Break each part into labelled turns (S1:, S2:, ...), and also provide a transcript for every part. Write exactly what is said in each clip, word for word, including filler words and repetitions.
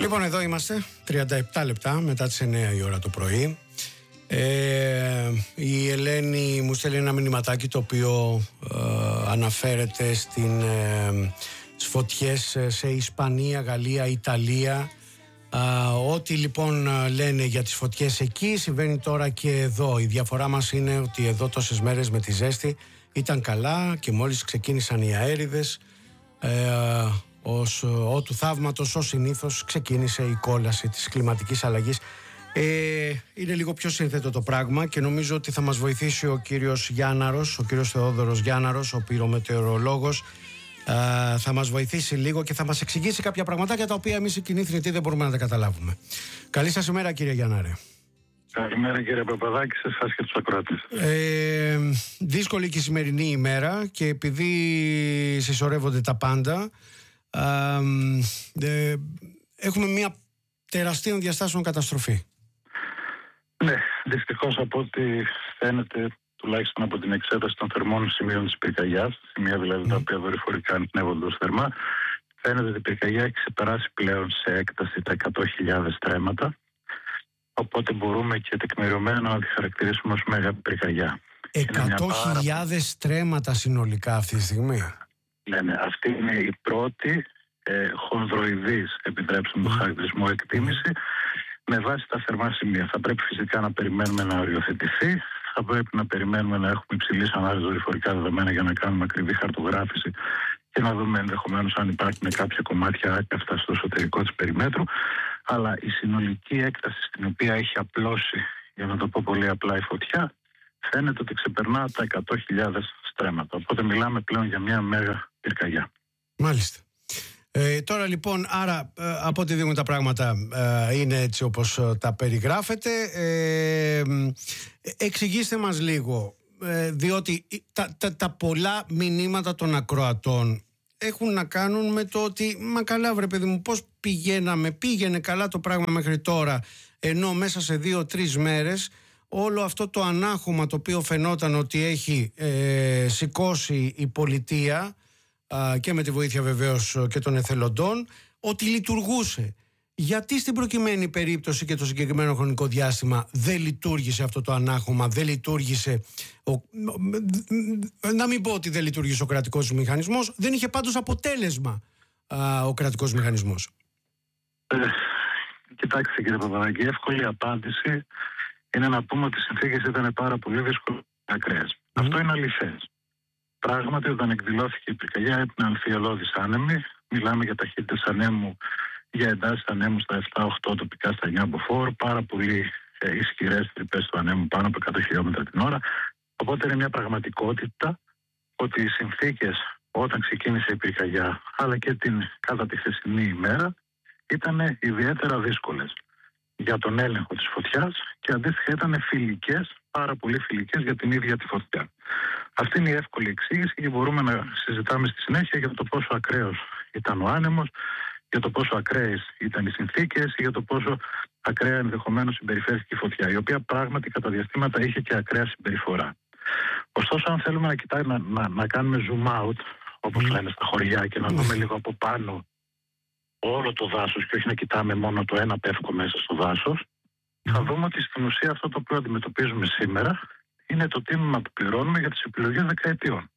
S1: Λοιπόν, εδώ είμαστε, τριάντα επτά λεπτά μετά τις εννιά η ώρα το πρωί. Ε, η Ελένη μου στέλνει ένα μηνυματάκι το οποίο ε, αναφέρεται στην, ε, στις φωτιές σε Ισπανία, Γαλλία, Ιταλία. Ε, ό,τι λοιπόν λένε για τις φωτιές εκεί συμβαίνει τώρα και εδώ. Η διαφορά μας είναι ότι εδώ τόσες μέρες με τη ζέστη ήταν καλά και μόλις ξεκίνησαν οι αέριδες, ε, ως ο του θαύματος, ως συνήθως ξεκίνησε η κόλαση της κλιματικής αλλαγής. Ε, είναι λίγο πιο σύνθετο το πράγμα και νομίζω ότι θα μας βοηθήσει ο κύριος Γιάνναρος, ο κύριος Θεόδωρος Γιάνναρος, ο πυρομετεωρολόγος. Ε, θα μας βοηθήσει λίγο και θα μας εξηγήσει κάποια πραγματάκια τα οποία εμείς οι κοινοί θνητοί δεν μπορούμε να τα καταλάβουμε. Καλή σας ημέρα, κύριε Γιάνναρε.
S2: Καλημέρα, κύριε Παπαδάκη, σε εσάς και τους ακροατές.
S1: Ε, δύσκολη και η σημερινή ημέρα και επειδή συσσωρεύονται τα πάντα, ε, ε, έχουμε μια τεραστίων διαστάσεων καταστροφή.
S2: Ναι, δυστυχώς από ό,τι φαίνεται, τουλάχιστον από την εξέταση των θερμών σημείων της πυρκαγιάς, σημεία δηλαδή mm. τα οποία δορυφορικά ανοιχνεύονται ως θερμά, φαίνεται ότι η πυρκαγιά έχει ξεπεράσει πλέον σε έκταση τα εκατό χιλιάδες στρέμματα. Οπότε μπορούμε και τεκμηριωμένα να τη χαρακτηρίσουμε ως μέγα πυρκαγιά.
S1: εκατό χιλιάδες πάρα... στρέμματα συνολικά αυτή τη στιγμή.
S2: Ναι, ναι, αυτή είναι η πρώτη ε, χονδροειδής, επιτρέψτε μου το χαρακτηρισμό, εκτίμηση με βάση τα θερμά σημεία. Θα πρέπει φυσικά να περιμένουμε να οριοθετηθεί, θα πρέπει να περιμένουμε να έχουμε υψηλής ανάλυσης δορυφορικά δεδομένα για να κάνουμε ακριβή χαρτογράφηση και να δούμε ενδεχομένως αν υπάρχουν κάποια κομμάτια άκαυστα στο εσωτερικό της περιμέτρου. Αλλά η συνολική έκταση στην οποία έχει απλώσει, για να το πω πολύ απλά, η φωτιά, φαίνεται ότι ξεπερνά τα εκατό χιλιάδες στρέμματα. Οπότε μιλάμε πλέον για μια μέγα πυρκαγιά.
S1: Μάλιστα. Ε, τώρα λοιπόν, άρα ε, από ό,τι δείχνουν τα πράγματα ε, είναι έτσι όπως ε, τα περιγράφετε. Ε, ε, εξηγήστε μας λίγο, ε, διότι τα, τα, τα πολλά μηνύματα των ακροατών έχουν να κάνουν με το ότι μα καλά βρε παιδί μου, πώς πηγαίναμε, πήγαινε καλά το πράγμα μέχρι τώρα, ενώ μέσα σε δύο-τρεις μέρες όλο αυτό το ανάχωμα το οποίο φαινόταν ότι έχει ε, σηκώσει η πολιτεία α, και με τη βοήθεια βεβαίως και των εθελοντών, ότι λειτουργούσε. Γιατί στην προκειμένη περίπτωση και το συγκεκριμένο χρονικό διάστημα δεν λειτουργήσε αυτό το ανάχωμα, δεν λειτουργήσε, ο, να μην πω ότι δεν λειτουργήσε ο κρατικός μηχανισμός, δεν είχε πάντως αποτέλεσμα α, ο κρατικός μηχανισμός.
S2: Ε, κοιτάξτε κύριε Παπαδάκη, η εύκολη απάντηση είναι να πούμε ότι οι συνθήκες ήταν πάρα πολύ δύσκολες και ακραίες. Mm. Αυτό είναι αληθές. Πράγματι, όταν εκδηλώθηκε η πυρκαγιά, έπαιρνε αμφιαλώδης άνεμοι. Μιλάμε για ταχύτητες ανέμου, για εντάσεις ανέμου στα επτά οκτώ, τοπικά στα εννιά μποφόρ, πάρα πολύ ε, ισχυρές τρυπές του ανέμου, πάνω από εκατό χιλιόμετρα την ώρα. Οπότε είναι μια πραγματικότητα ότι οι συνθήκες όταν ξεκίνησε η πυρκαγιά, αλλά και την, κατά τη χθεσινή ημέρα, ήταν ιδιαίτερα δύσκολες για τον έλεγχο της φωτιάς και αντίστοιχα ήταν φιλικές, πάρα πολύ φιλικές για την ίδια τη φωτιά. Αυτή είναι η εύκολη εξήγηση και μπορούμε να συζητάμε στη συνέχεια για το πόσο ακραίος ήταν ο άνεμος, για το πόσο ακραίες ήταν οι συνθήκες, για το πόσο ακραία ενδεχομένως συμπεριφέρθηκε η φωτιά, η οποία πράγματι κατά διαστήματα είχε και ακραία συμπεριφορά. Ωστόσο, αν θέλουμε να, κοιτάει, να, να, να κάνουμε zoom out, όπως mm. λένε στα χωριά, και να δούμε λίγο από πάνω όλο το δάσος και όχι να κοιτάμε μόνο το ένα πεύκο μέσα στο δάσος, mm. θα δούμε ότι στην ουσία αυτό το οποίο αντιμετωπίζουμε σήμερα είναι το τίμημα που πληρώνουμε για τις επιλογές δεκαετιών.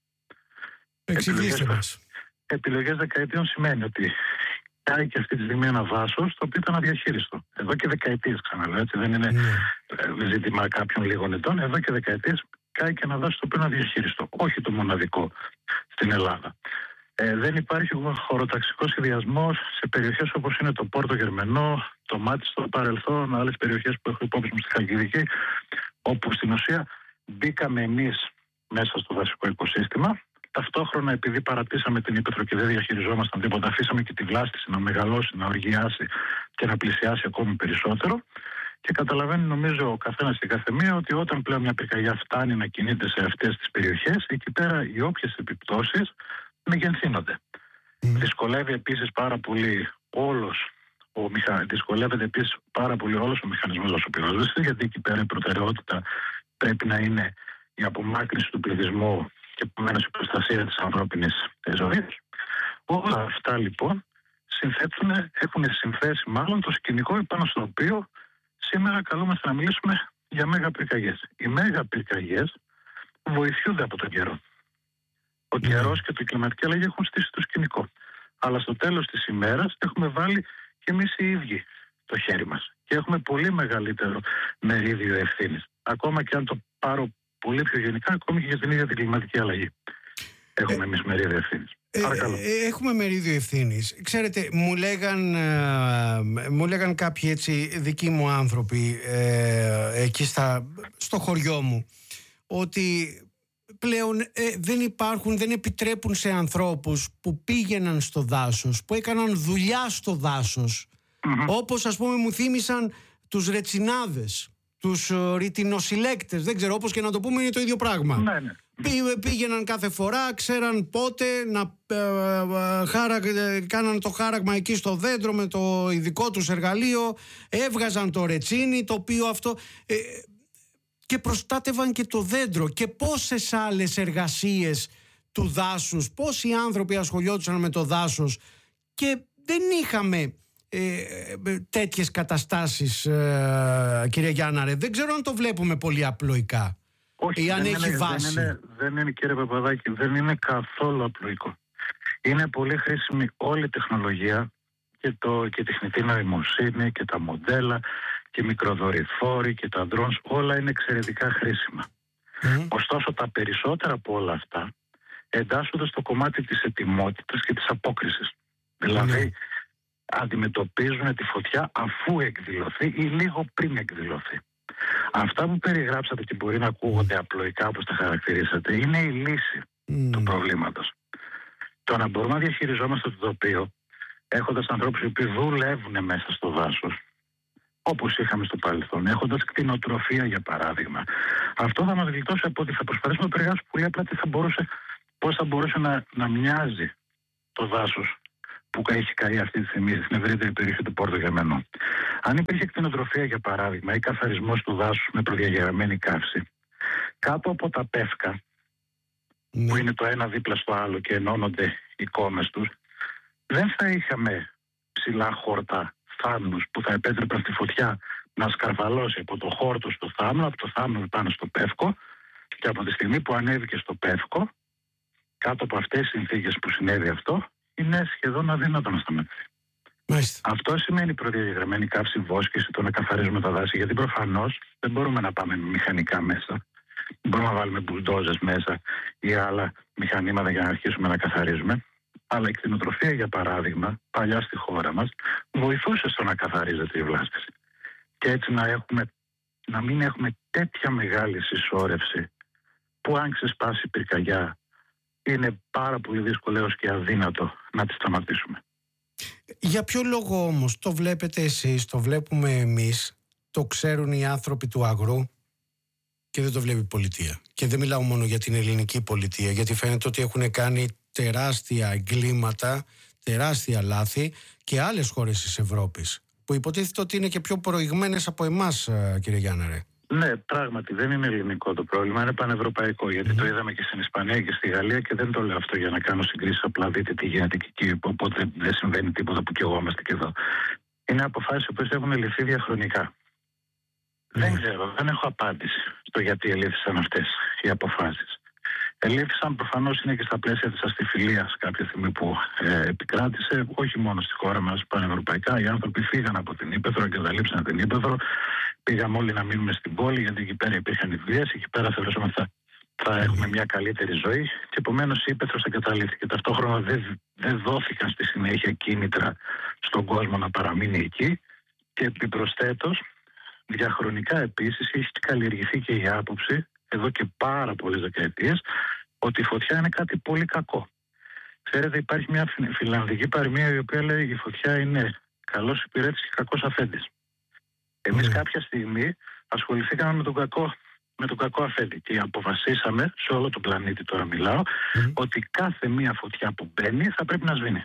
S1: Εξηγήστε μας.
S2: Επιλογές δεκαετιών σημαίνει ότι κάει και αυτή τη στιγμή ένα δάσος το οποίο ήταν αδιαχείριστο. Εδώ και δεκαετίες, ξαναλέω, έτσι δεν είναι mm. ζήτημα κάποιων λίγων ετών. Εδώ και δεκαετίες κάει και ένα δάσος το οποίο είναι αδιαχείριστο. Όχι το μοναδικό στην Ελλάδα. Ε, δεν υπάρχει χωροταξικός σχεδιασμός σε περιοχές όπως είναι το Πόρτο Γερμενό, το Μάτι στο παρελθόν, άλλες περιοχές που έχω υπόψη μου στη Χαλκιδική, όπου στην ουσία μπήκαμε εμείς μέσα στο δασικό οικοσύστημα. Ταυτόχρονα, επειδή παρατήσαμε την ύπαιθρο και δεν διαχειριζόμασταν τίποτα, αφήσαμε και τη βλάστηση να μεγαλώσει, να οργιάσει και να πλησιάσει ακόμη περισσότερο. Και καταλαβαίνει, νομίζω, ο καθένας και η καθεμία ότι όταν πλέον μια πυρκαγιά φτάνει να κινείται σε αυτές τις περιοχές, εκεί πέρα οι όποιες επιπτώσεις μεγενθύνονται. Mm. Δυσκολεύει επίσης πάρα πολύ όλος ο μηχα... Δυσκολεύεται επίσης πάρα πολύ όλος ο μηχανισμός δασοπυρόσβεσης, γιατί εκεί πέρα η προτεραιότητα πρέπει να είναι η απομάκρυνση του πληθυσμού και επομένως η προστασία της ανθρώπινης ζωής. Όλα αυτά λοιπόν συνθέτουν, έχουν συνθέσει μάλλον το σκηνικό επάνω στο οποίο σήμερα καλούμαστε να μιλήσουμε για μέγα πυρκαγιές. Οι μέγα πυρκαγιές βοηθούνται από τον καιρό. Ο mm. καιρός και το κλιματική αλλαγή έχουν στήσει το σκηνικό. Αλλά στο τέλος της ημέρας έχουμε βάλει και εμείς οι ίδιοι το χέρι μας. Και έχουμε πολύ μεγαλύτερο μερίδιο ευθύνης. Ακόμα και αν το πάρω πολύ πιο γενικά, ακόμη και για την ίδια την κλιματική αλλαγή. Έχουμε ε, εμείς μερίδιο ευθύνης.
S1: Ε, ε, έχουμε μερίδιο ευθύνης. Ξέρετε, μου λέγαν, ε, μου λέγαν κάποιοι έτσι δικοί μου άνθρωποι ε, εκεί στα, στο χωριό μου ότι πλέον ε, δεν υπάρχουν, δεν επιτρέπουν σε ανθρώπους που πήγαιναν στο δάσος, που έκαναν δουλειά στο δάσος, mm-hmm. όπως ας πούμε μου θύμισαν τους ρετσινάδες, τους uh, ρητινοσυλλέκτες, δεν ξέρω, όπως και να το πούμε είναι το ίδιο πράγμα.
S2: Ναι, ναι.
S1: Πή, πήγαιναν κάθε φορά, ξέραν πότε να ε, ε, χάρα, ε, κάναν το χάραγμα εκεί στο δέντρο με το ειδικό τους εργαλείο, έβγαζαν το ρετσίνι, το οποίο αυτό ε, και προστάτευαν και το δέντρο. Και πόσες άλλες εργασίες του δάσους, πόσοι άνθρωποι ασχολιόντουσαν με το δάσος και δεν είχαμε Ε, τέτοιες καταστάσεις, ε, κύριε Γιάνναρε. Δεν ξέρω αν το βλέπουμε πολύ απλοϊκά.
S2: Όχι,
S1: ή αν
S2: δεν
S1: έχει
S2: είναι,
S1: βάση.
S2: Δεν είναι, δεν είναι, κύριε Παπαδάκη, δεν είναι καθόλου απλοϊκό. Είναι πολύ χρήσιμη όλη η τεχνολογία και, το, και η τεχνητή νοημοσύνη και τα μοντέλα και οι μικροδορυφόροι και τα drones, όλα είναι εξαιρετικά χρήσιμα. Mm. Ωστόσο τα περισσότερα από όλα αυτά εντάσσονται στο κομμάτι της ετοιμότητας και της απόκρισης. Mm. Δηλαδή αντιμετωπίζουν τη φωτιά αφού εκδηλωθεί ή λίγο πριν εκδηλωθεί. Αυτά που περιγράψατε και μπορεί να ακούγονται απλοϊκά όπως τα χαρακτηρίσατε είναι η λύση mm. του προβλήματος. Το να μπορούμε να διαχειριζόμαστε το τοπίο έχοντας ανθρώπους οι οποίοι δουλεύουν μέσα στο δάσος, όπως είχαμε στο παρελθόν, έχοντας κτηνοτροφία για παράδειγμα, αυτό θα μας γλιτώσει από ότι θα προσπαθήσουμε να περιγράψουμε πολύ απλά τι θα μπορούσε, πώς θα μπορούσε να, να μοιάζει το δάσος που έχει καεί αυτή τη στιγμή στην ευρύτερη περιοχή του Πόρτο Γεμενό. Αν υπήρχε κτηνοτροφία, για παράδειγμα, ή καθαρισμός του δάσους με προδιαγεγραμμένη καύση, κάτω από τα πεύκα, ναι. που είναι το ένα δίπλα στο άλλο και ενώνονται οι κόμμες τους, δεν θα είχαμε ψηλά χόρτα θάμνους που θα επέτρεπαν στη φωτιά να σκαρβαλώσει από το χόρτο στο θάμνο, από το θάμνο πάνω στο πεύκο, και από τη στιγμή που ανέβηκε στο πεύκο, κάτω από αυτές τις συνθήκες που συνέβη αυτό, είναι σχεδόν αδύνατο να σταματήσει. Μάλιστα. Αυτό σημαίνει προδιαγεγραμμένη καύση, βόσκηση, το να καθαρίζουμε τα δάση, γιατί προφανώς δεν μπορούμε να πάμε μηχανικά μέσα. Δεν μπορούμε να βάλουμε μπουλντόζες μέσα ή άλλα μηχανήματα για να αρχίσουμε να καθαρίζουμε. Αλλά η κτηνοτροφία, για παράδειγμα, παλιά στη χώρα μας, βοηθούσε στο να καθαρίζεται η βλάστηση. Και έτσι να, έχουμε, να μην έχουμε τέτοια μεγάλη συσσόρευση που αν ξεσπάσει η πυρκαγιά είναι πάρα πολύ δύσκολο έως και αδύνατο να τη σταματήσουμε.
S1: Για ποιο λόγο όμως το βλέπετε εσείς, το βλέπουμε εμείς, το ξέρουν οι άνθρωποι του αγρού και δεν το βλέπει η πολιτεία? Και δεν μιλάω μόνο για την ελληνική πολιτεία, γιατί φαίνεται ότι έχουν κάνει τεράστια εγκλήματα, τεράστια λάθη και άλλες χώρες της Ευρώπης, που υποτίθεται ότι είναι και πιο προηγμένες από εμάς, κύριε Γιάνναρε.
S2: Ναι, πράγματι δεν είναι ελληνικό το πρόβλημα, είναι πανευρωπαϊκό. Γιατί mm. το είδαμε και στην Ισπανία και στη Γαλλία, και δεν το λέω αυτό για να κάνω συγκρίσεις. Απλά δείτε τι γίνεται και εκεί, οπότε δεν συμβαίνει τίποτα που κι εγώ είμαστε και εδώ. Είναι αποφάσεις που έχουν ληφθεί διαχρονικά. Mm. Δεν ξέρω, δεν έχω απάντηση στο γιατί ελήφθησαν αυτές οι αποφάσεις. Ελήφθησαν προφανώς είναι και στα πλαίσια της αστιφιλίας κάποια στιγμή που ε, επικράτησε, όχι μόνο στη χώρα μας, πανευρωπαϊκά. Οι άνθρωποι φύγαν από την Ύπαιθρο, εγκαταλείψαν την Ύπαιθρο. Πήγαμε όλοι να μείνουμε στην πόλη, γιατί εκεί πέρα υπήρχαν οι δουλειές, εκεί πέρα θεωρούσαμε ότι θα, θα έχουμε μια καλύτερη ζωή. Και επομένως η Ύπαιθρος εγκαταλείφθηκε. Ταυτόχρονα δεν, δεν δόθηκαν στη συνέχεια κίνητρα στον κόσμο να παραμείνει εκεί. Και επιπροσθέτως, διαχρονικά επίσης, έχει καλλιεργηθεί και η άποψη, εδώ και πάρα πολλές δεκαετίες, ότι η φωτιά είναι κάτι πολύ κακό. Ξέρετε, υπάρχει μια φιλανδική παροιμία η οποία λέει: η φωτιά είναι καλός υπηρέτης και κακός αφέντης. Εμείς mm. κάποια στιγμή ασχοληθήκαμε με τον κακό, με τον κακό αφέντη και αποφασίσαμε, σε όλο τον πλανήτη τώρα μιλάω, mm. ότι κάθε μία φωτιά που μπαίνει θα πρέπει να σβήνει.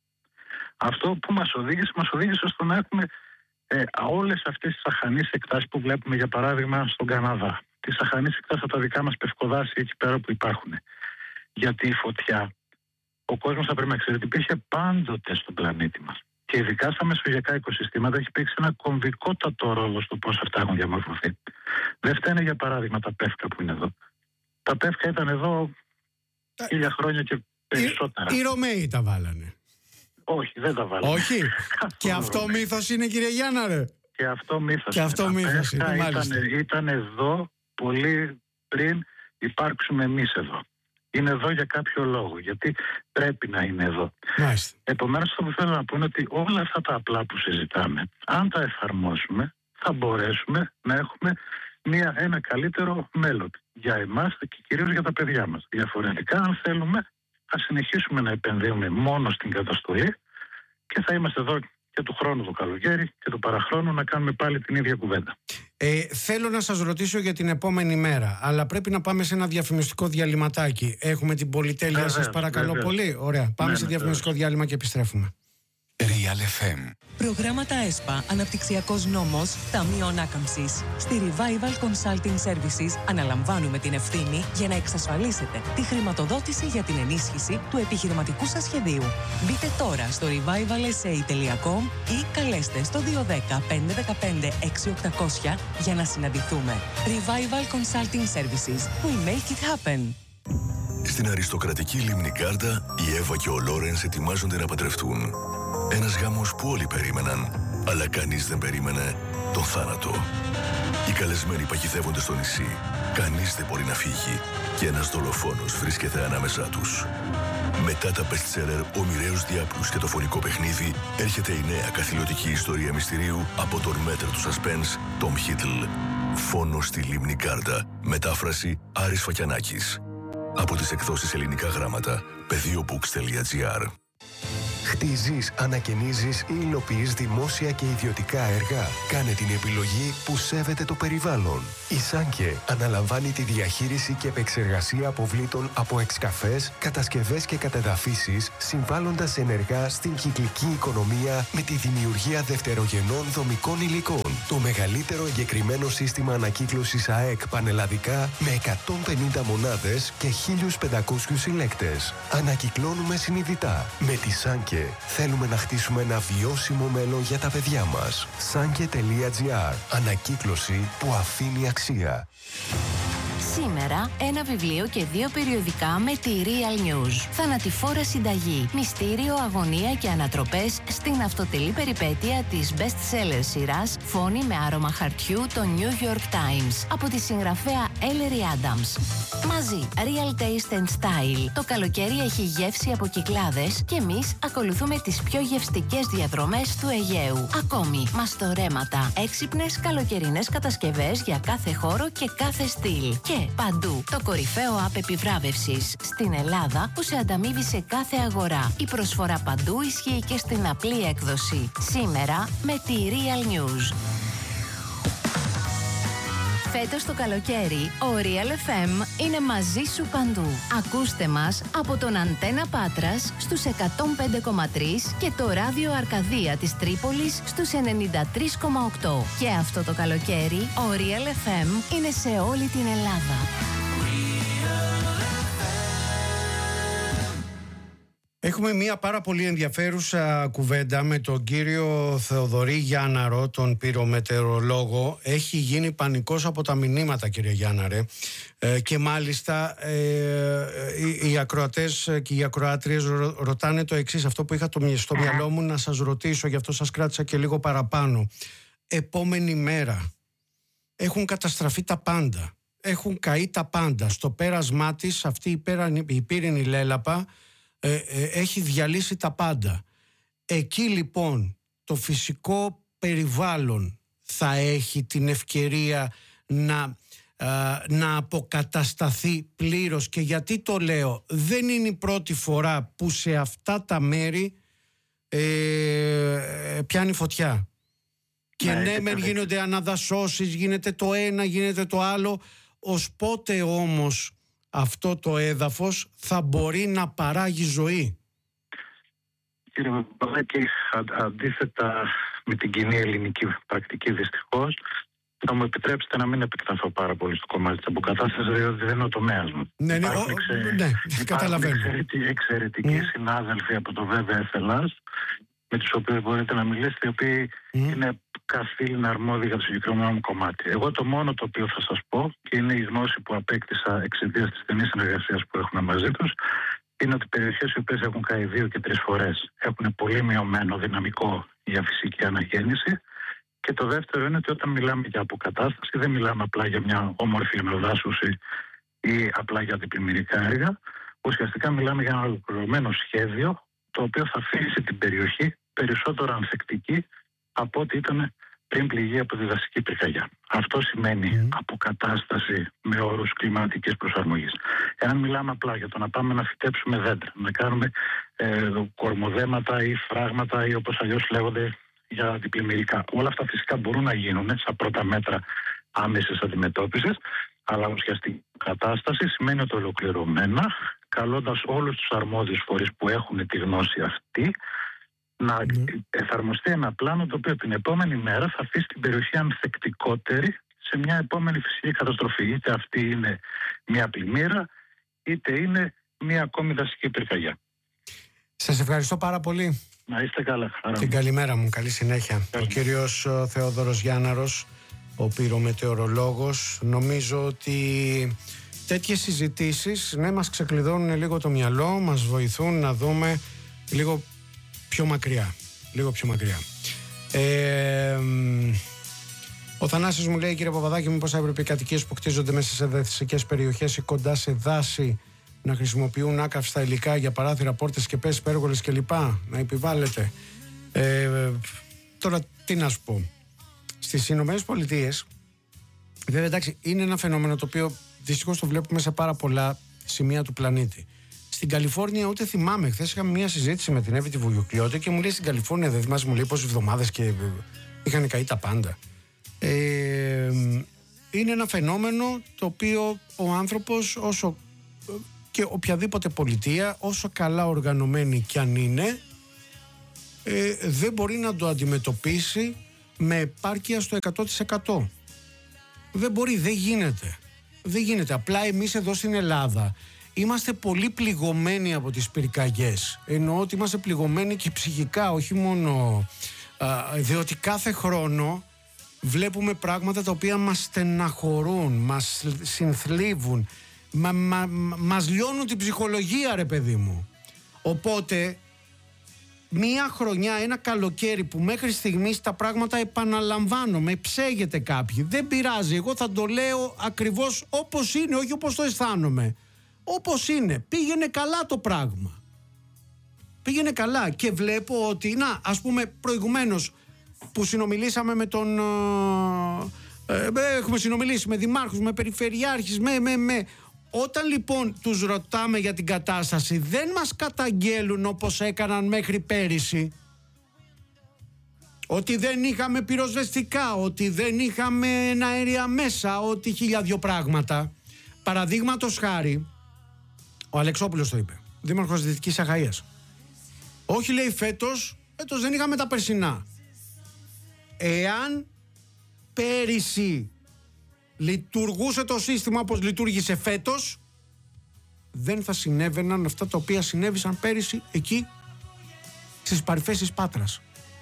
S2: Αυτό που μας οδήγησε, μας οδήγησε στο να έχουμε ε, όλες αυτές τις αχανείς εκτάσεις που βλέπουμε, για παράδειγμα στον Καναδά. Τις αχανείς εκτάσεις από τα δικά μας πευκοδάση εκεί πέρα που υπάρχουν. Γιατί η φωτιά, ο κόσμος θα πρέπει να ξέρει ότι υπήρχε πάντοτε στον πλανήτη μας. Και ειδικά στα μεσογειακά οικοσυστήματα έχει παίξει ένα κομβικότατο ρόλο στο πώς αυτά έχουν διαμορφωθεί. Δεν φταίνε για παράδειγμα τα πεύκα που είναι εδώ. Τα πεύκα ήταν εδώ χίλια χρόνια και περισσότερα.
S1: Οι, οι Ρωμαίοι τα βάλανε.
S2: Όχι, δεν τα βάλανε.
S1: Όχι. Και αυτό μύθος είναι, κύριε Γιάννα, ρε.
S2: Και αυτό μύθος
S1: και
S2: είναι.
S1: Αυτό μύθος είναι, μάλιστα.
S2: Ήταν, ήταν εδώ πολύ πριν υπάρξουμε εμείς εδώ. Είναι εδώ για κάποιο λόγο, γιατί πρέπει να είναι εδώ.
S1: Μάλιστα.
S2: Επομένως, αυτό που θέλω να πω είναι ότι όλα αυτά τα απλά που συζητάμε, αν τα εφαρμόσουμε, θα μπορέσουμε να έχουμε μια, ένα καλύτερο μέλλον για εμάς και κυρίως για τα παιδιά μας. Διαφορετικά, αν θέλουμε, θα συνεχίσουμε να επενδύουμε μόνο στην καταστολή και θα είμαστε εδώ και του χρόνου το καλοκαίρι και του παραχρόνου να κάνουμε πάλι την ίδια κουβέντα.
S1: Ε, θέλω να σας ρωτήσω για την επόμενη μέρα, αλλά πρέπει να πάμε σε ένα διαφημιστικό διαλυματάκι. Έχουμε την πολυτέλεια,
S2: βεβαίως,
S1: σας παρακαλώ
S2: βεβαίως.
S1: πολύ. Ωραία, πάμε
S2: Ναι,
S1: σε
S2: ναι,
S1: διαφημιστικό
S2: βεβαίως.
S1: διάλειμμα και επιστρέφουμε.
S3: Real εφ εμ.
S4: Προγράμματα ΕΣΠΑ, Αναπτυξιακός Νόμος, Ταμείο Ανάκαμψης. Στη Revival Consulting Services αναλαμβάνουμε την ευθύνη για να εξασφαλίσετε τη χρηματοδότηση για την ενίσχυση του επιχειρηματικού σας σχεδίου. Μπείτε τώρα στο revival s a τελεία com ή καλέστε στο δύο ένα μηδέν πέντε ένα πέντε έξι οκτακόσια για να συναντηθούμε. Revival Consulting Services. We make it happen.
S3: Στην αριστοκρατική λίμνη Γκάρντα, η Εύα και ο Λόρενς ετοιμάζονται να παντρευτούν. Ένας γάμος που όλοι περίμεναν, αλλά κανείς δεν περίμενε τον θάνατο. Οι καλεσμένοι παγιδεύονται στο νησί. Κανείς δεν μπορεί να φύγει και ένας δολοφόνος βρίσκεται ανάμεσά τους. Μετά τα best-seller «Ο μοιραίος διάπλους» και το φωνικό παιχνίδι, έρχεται η νέα καθηλωτική ιστορία μυστηρίου από τον μέτρο του suspense, Tom Hiddle. Φόνος στη λίμνη Γκάρντα. Μετάφραση Άρης Φακιανάκης. Από τις εκδόσεις Ελληνικά Γράμματα, πεδίομπooks τελεία τζι άρ.
S5: Χτίζεις, ανακαινίζεις ή υλοποιείς δημόσια και ιδιωτικά έργα. Κάνε την επιλογή που σέβεται το περιβάλλον. Η Σάνκε αναλαμβάνει τη διαχείριση και επεξεργασία αποβλήτων από εξκαφές, κατασκευές και κατεδαφίσεις, συμβάλλοντας ενεργά στην κυκλική οικονομία με τη δημιουργία δευτερογενών δομικών υλικών. Το μεγαλύτερο εγκεκριμένο σύστημα ανακύκλωσης ΑΕΚ πανελλαδικά με εκατόν πενήντα μονάδες και χίλιους πεντακόσιους συλλέκτες. Ανακυκλώνουμε συνειδητά. Με τη Σάνκε θέλουμε να χτίσουμε ένα βιώσιμο μέλλον για τα παιδιά μας. Σάνκε τελεία τζι άρ. Ανακύκλωση που αφήνει αξία.
S6: Σήμερα ένα βιβλίο και δύο περιοδικά με τη Real News. Θανατηφόρα συνταγή, μυστήριο, αγωνία και ανατροπές στην αυτοτελή περιπέτεια της best-seller σειράς Φόνη με άρωμα χαρτιού, το New York Times, από τη συγγραφέα Ellery Adams. Μαζί, Real Taste and Style. Το καλοκαίρι έχει γεύση από Κυκλάδες και εμείς ακολουθούμε τις πιο γευστικές διαδρομές του Αιγαίου. Ακόμη, μαστορέματα, έξυπνες καλοκαιρινές κατασκευές για κάθε χώρο και κάθε στυλ. Και παντού το κορυφαίο app επιβράβευσης στην Ελλάδα που σε ανταμείβει σε κάθε αγορά. Η προσφορά παντού ισχύει και στην απλή έκδοση. Σήμερα με τη Real News. Φέτος το καλοκαίρι, ο Real εφ εμ είναι μαζί σου παντού. Ακούστε μας από τον Αντένα Πάτρας στους εκατόν πέντε κόμμα τρία και το ράδιο Αρκαδία της Τρίπολης στους ενενήντα τρία κόμμα οκτώ. Και αυτό το καλοκαίρι, ο Real εφ εμ είναι σε όλη την Ελλάδα.
S1: Έχουμε μια πάρα πολύ ενδιαφέρουσα κουβέντα με τον κύριο Θεοδωρή Γιάνναρο, τον πυρομετεωρολόγο. Έχει γίνει πανικός από τα μηνύματα, κύριε Γιάνναρε. Ε, και μάλιστα ε, οι, οι ακροατές και οι ακροάτριες ρω, ρωτάνε το εξής. Αυτό που είχα το, στο μυαλό μου να σας ρωτήσω, γι' αυτό σας κράτησα και λίγο παραπάνω. Επόμενη μέρα έχουν καταστραφεί τα πάντα. Έχουν καεί τα πάντα. Στο πέρασμά της αυτή η, πέρα, η πύρινη λέλαπα Ε, ε, έχει διαλύσει τα πάντα. Εκεί λοιπόν το φυσικό περιβάλλον θα έχει την ευκαιρία να, ε, να αποκατασταθεί πλήρως. Και γιατί το λέω, δεν είναι η πρώτη φορά που σε αυτά τα μέρη ε, πιάνει φωτιά. Και ναι, ναι μεν γίνονται αναδασώσεις, γίνεται το ένα, γίνεται το άλλο. Ως πότε όμως αυτό το έδαφος θα μπορεί να παράγει ζωή?
S2: Κύριε Παπαδάκη, αντίθετα με την κοινή ελληνική πρακτική, δυστυχώς, θα μου επιτρέψετε να μην επεκταθώ πάρα πολύ στο κομμάτι της αποκατάστασης, διότι δεν είναι ο τομέας μου.
S1: Ναι, ναι,
S2: υπάρχουν
S1: ο,
S2: εξε...
S1: ναι
S2: υπάρχουν
S1: καταλαβαίνω.
S2: εξαιρετικοί, εξαιρετικοί mm. συνάδελφοι από το βι βι εφ Ελλάς, με τους οποίους μπορείτε να μιλήσετε, οι οποίοι mm. είναι καθήλυνα αρμόδιοι για το συγκεκριμένο μου κομμάτι. Εγώ το μόνο το οποίο θα σας πω, και είναι η γνώση που απέκτησα εξαιτίας της στενής συνεργασίας που έχουμε μαζί τους, είναι ότι οι περιοχές οι οποίες έχουν καεί δύο και τρεις φορές έχουν πολύ μειωμένο δυναμικό για φυσική αναγέννηση. Και το δεύτερο είναι ότι όταν μιλάμε για αποκατάσταση, δεν μιλάμε απλά για μια όμορφη ενοδάσωση ή απλά για αντιπλημμυρικά έργα. Ουσιαστικά μιλάμε για ένα ολοκληρωμένο σχέδιο, το οποίο θα αφήσει την περιοχή περισσότερο ανθεκτική από ό,τι ήταν πριν πληγεί από τη δασική πυρκαγιά. Αυτό σημαίνει mm. αποκατάσταση με όρους κλιματικής προσαρμογής. Εάν μιλάμε απλά για το να πάμε να φυτέψουμε δέντρα, να κάνουμε ε, κορμοδέματα ή φράγματα ή όπως αλλιώς λέγονται για αντιπλημμυρικά, όλα αυτά φυσικά μπορούν να γίνουν σαν πρώτα μέτρα άμεσης αντιμετώπισης, αλλά ουσιαστική κατάσταση σημαίνει ότι ολοκληρωμένα, καλώντας όλους τους αρμόδιους φορείς που έχουν τη γνώση αυτή, να mm. εφαρμοστεί ένα πλάνο το οποίο την επόμενη μέρα θα αφήσει την περιοχή ανθεκτικότερη σε μια επόμενη φυσική καταστροφή. Είτε αυτή είναι μια πλημμύρα, είτε είναι μια ακόμη δασική πυρκαγιά.
S1: Σας ευχαριστώ πάρα πολύ.
S2: Να είστε καλά. Χαρά.
S1: Την καλημέρα μου, καλή συνέχεια. Καλή. Ο κύριος Θεόδωρος Γιάνναρος, ο πυρομετεωρολόγος. Νομίζω ότι τέτοιες συζητήσεις, ναι, μας ξεκλειδώνουν λίγο το μυαλό, μας βοηθούν να δούμε λίγο πιο μακριά. Λίγο πιο μακριά. Ε, ο Θανάσης μου λέει, κύριε Παπαδάκη, μήπως θα έπρεπε οι κατοικίες που κτίζονται μέσα σε δασικές περιοχές ή κοντά σε δάση να χρησιμοποιούν άκαυστα υλικά για παράθυρα, πόρτες, σκεπές, πέργολες κλπ. Να επιβάλλεται. Ε, τώρα τι να σου πω. Στις Ηνωμένες Πολιτείες, βέβαια εντάξει, είναι ένα φαινόμενο το οποίο δυστυχώς το βλέπουμε σε πάρα πολλά σημεία του πλανήτη. Στην Καλιφόρνια, ούτε θυμάμαι, χθες είχαμε μια συζήτηση με την Εύη τη Βουγιουκλιώτη και μου λέει στην Καλιφόρνια, δεν θυμάσαι, μου λέει πόσες εβδομάδες και είχαν καεί τα πάντα. Ε, είναι ένα φαινόμενο το οποίο ο άνθρωπος, όσο και οποιαδήποτε πολιτεία, όσο καλά οργανωμένη κι αν είναι, ε, δεν μπορεί να το αντιμετωπίσει με επάρκεια στο εκατό τοις εκατό. Δεν μπορεί, δεν γίνεται. Δεν γίνεται. Απλά εμείς εδώ στην Ελλάδα είμαστε πολύ πληγωμένοι από τις πυρκαγιές. Εννοώ ότι είμαστε πληγωμένοι και ψυχικά, όχι μόνο α, διότι κάθε χρόνο βλέπουμε πράγματα τα οποία μας στεναχωρούν, μας συνθλίβουν, μα, μα, μας λιώνουν την ψυχολογία, ρε παιδί μου. Οπότε μία χρονιά, ένα καλοκαίρι που μέχρι στιγμής τα πράγματα επαναλαμβάνομαι, ψέγεται κάποιοι, δεν πειράζει, εγώ θα το λέω ακριβώς όπως είναι, όχι όπως το αισθάνομαι. Όπως είναι, πήγαινε καλά το πράγμα. Πήγαινε καλά και βλέπω ότι, να, ας πούμε προηγουμένως που συνομιλήσαμε με τον... Ε, ε, έχουμε συνομιλήσει με δημάρχους, με περιφερειάρχες, με, με, με. Όταν λοιπόν τους ρωτάμε για την κατάσταση, δεν μας καταγγέλουν όπως έκαναν μέχρι πέρυσι. Ότι δεν είχαμε πυροσβεστικά, ότι δεν είχαμε αέρια μέσα, ότι χίλια δυο πράγματα. Παραδείγματος χάρη, ο Αλεξόπουλος το είπε, δήμαρχος Δυτικής Αχαΐας. Όχι, λέει, φέτος, φέτος δεν είχαμε τα περσινά. Εάν πέρυσι λειτουργούσε το σύστημα όπως λειτουργήσε φέτος, δεν θα συνέβαιναν αυτά τα οποία συνέβησαν πέρυσι εκεί στις παρυφές της Πάτρας.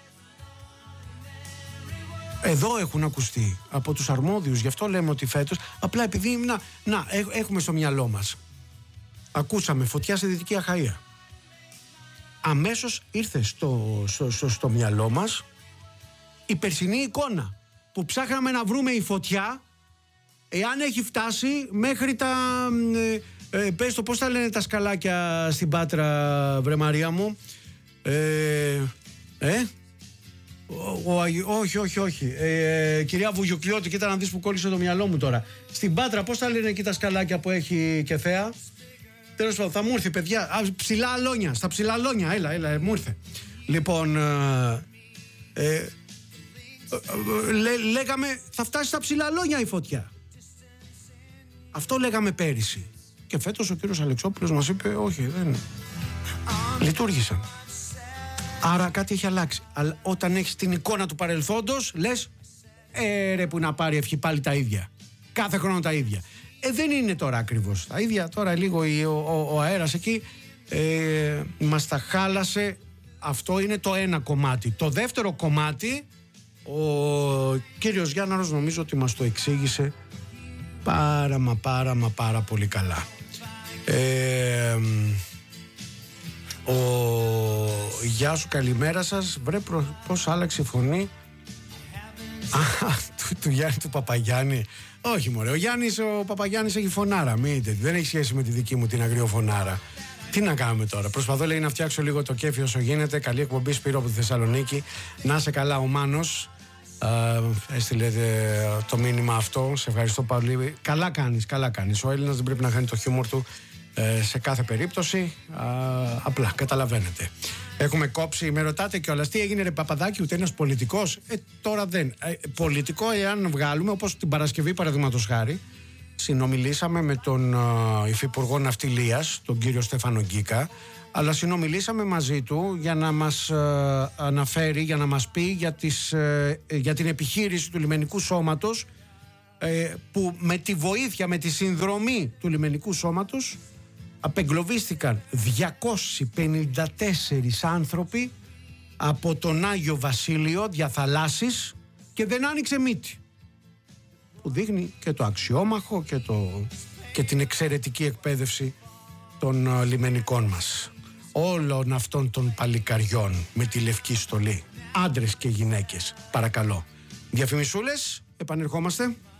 S1: Εδώ έχουν ακουστεί από τους αρμόδιους, γι' αυτό λέμε ότι φέτος, απλά επειδή να, να έχουμε στο μυαλό μας, ακούσαμε φωτιά στη Δυτική Αχαΐα, αμέσως ήρθε στο, στο, στο, στο μυαλό μας η περσινή εικόνα που ψάχναμε να βρούμε η φωτιά, εάν έχει φτάσει μέχρι τα ε, ε, πες το, πώς τα λένε τα σκαλάκια στην Πάτρα, βρε Μαρία μου, ε, ε ο, ο, όχι όχι όχι ε, κυρία Βουγιουκλιώτη, κοίτα να δεις που κόλλησε το μυαλό μου τώρα. Στην Πάτρα πώς τα λένε εκεί τα σκαλάκια που έχει και θέα? Τέλος πάντων, θα μου έρθει, παιδιά. Α, ψηλά αλόνια, στα ψηλά αλόνια, έλα, έλα, μου ήρθε. Λοιπόν, ε, ε, λέ, λέγαμε θα φτάσει στα ψηλά αλόνια η φωτιά. Αυτό λέγαμε πέρυσι. Και φέτος ο κύριος Αλεξόπουλος μας είπε όχι, δεν λειτουργήσαν. Άρα κάτι έχει αλλάξει. Αλλά όταν έχεις την εικόνα του παρελθόντος, λες ε, ρε, που να πάρει ευχή πάλι τα ίδια. Κάθε χρόνο τα ίδια. Ε, δεν είναι τώρα ακριβώς τα ίδια. Τώρα λίγο ο, ο, ο αέρας εκεί ε, μας τα χάλασε αυτό είναι το ένα κομμάτι. Το δεύτερο κομμάτι, ο κύριος Γιάνναρος νομίζω ότι μας το εξήγησε πάρα μα πάρα μα πάρα πολύ καλά. Ε, ο Γεια σου, καλημέρα σας. Βρε προ, πώς άλλαξε η φωνή του, του Γιάννη του Παπαγιάννη. Όχι μωρέ, ο Γιάννης ο Παπαγιάννης έχει φωνάρα, μην, δεν έχει σχέση με τη δική μου την αγριοφωνάρα. Τι να κάνουμε τώρα, προσπαθώ λέει να φτιάξω λίγο το κέφι όσο γίνεται. Καλή εκπομπή, Σπύρο από τη Θεσσαλονίκη. Να σε καλά ο Μάνος, ε, έστειλε ε, το μήνυμα αυτό, σε ευχαριστώ πολύ. Καλά κάνεις, καλά κάνεις, ο Έλληνας δεν πρέπει να χάνει το χιούμορ του ε, σε κάθε περίπτωση, ε, απλά καταλαβαίνετε. Έχουμε κόψει, με ρωτάτε κιόλας τι έγινε ρε Παπαδάκη, ούτε ένας πολιτικός. Ε, τώρα δεν. Ε, πολιτικό εάν βγάλουμε, όπως την Παρασκευή παραδείγματος χάρη, συνομιλήσαμε με τον uh, Υφυπουργό Ναυτιλίας, τον κύριο Στέφανο Γκίκα, αλλά συνομιλήσαμε μαζί του για να μας uh, αναφέρει, για να μας πει για, τις, uh, για την επιχείρηση του λιμενικού σώματος, uh, που με τη βοήθεια, με τη συνδρομή του λιμενικού σώματος απεγκλωβίστηκαν διακόσιοι πενήντα τέσσερις άνθρωποι από τον Άγιο Βασίλειο διαθαλάσσης και δεν άνοιξε μύτη, που δείχνει και το αξιόμαχο και, το, και την εξαιρετική εκπαίδευση των uh, λιμενικών μας, όλων αυτών των παλικαριών με τη λευκή στολή, άντρες και γυναίκες. Παρακαλώ, διαφημισούλες, επανερχόμαστε.